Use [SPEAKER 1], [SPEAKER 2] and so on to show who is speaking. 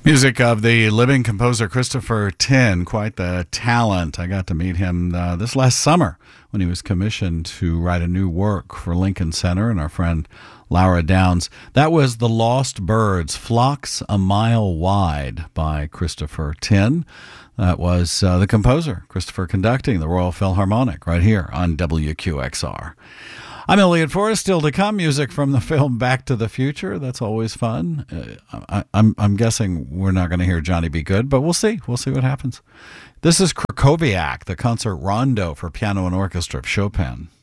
[SPEAKER 1] Music of the living composer Christopher Tin, quite the talent. I got to meet him this last summer when he was commissioned to write a new work for Lincoln Center and our friend Laura Downs. That was The Lost Birds, Flocks a Mile Wide by Christopher Tin. That was the composer, Christopher, conducting the Royal Philharmonic right here on WQXR. I'm Elliot Forrest. Still to come, music from the film Back to the Future. That's always fun. I'm guessing we're not going to hear Johnny Be Good, but we'll see. We'll see what happens. This is Krakowiak, the concert rondo for piano and orchestra of Chopin.